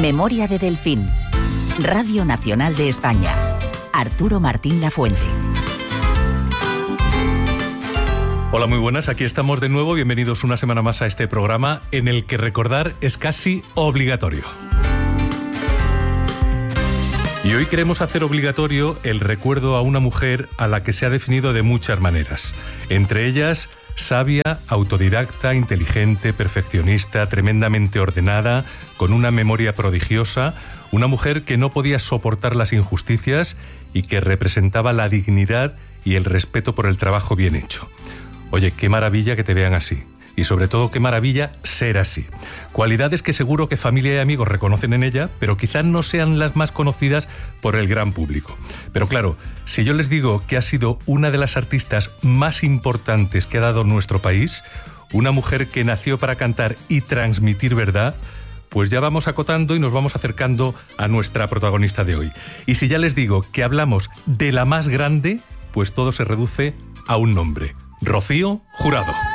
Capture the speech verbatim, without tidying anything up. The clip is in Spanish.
Memoria de Delfín. Radio Nacional de España. Arturo Martín Lafuente. Hola, muy buenas, aquí estamos de nuevo. Bienvenidos una semana más a este programa en el que recordar es casi obligatorio. Y hoy queremos hacer obligatorio el recuerdo a una mujer a la que se ha definido de muchas maneras. Entre ellas, sabia, autodidacta, inteligente, perfeccionista, tremendamente ordenada, con una memoria prodigiosa, una mujer que no podía soportar las injusticias y que representaba la dignidad y el respeto por el trabajo bien hecho. Oye, qué maravilla que te vean así. Y sobre todo, qué maravilla ser así. Cualidades que seguro que familia y amigos reconocen en ella, pero quizás no sean las más conocidas por el gran público. Pero claro, si yo les digo que ha sido una de las artistas más importantes que ha dado nuestro país, una mujer que nació para cantar y transmitir verdad, pues ya vamos acotando y nos vamos acercando a nuestra protagonista de hoy. Y si ya les digo que hablamos de la más grande, pues todo se reduce a un nombre: Rocío Jurado.